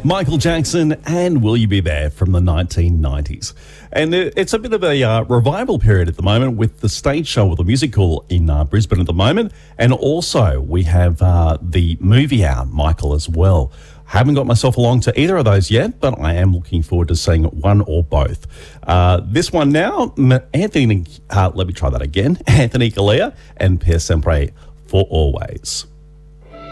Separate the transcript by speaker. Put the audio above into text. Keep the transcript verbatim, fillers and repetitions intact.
Speaker 1: Michael Jackson and Will You Be There from the nineteen nineties. And it's a bit of a uh, revival period at the moment with the stage show or the musical in uh, Brisbane at the moment. And also we have uh, the movie out, Michael, as well. Haven't got myself along to either of those yet, but I am looking forward to seeing one or both. Uh, this one now, Anthony, uh, let me try that again. Anthony Galea and Per Sempre for Always.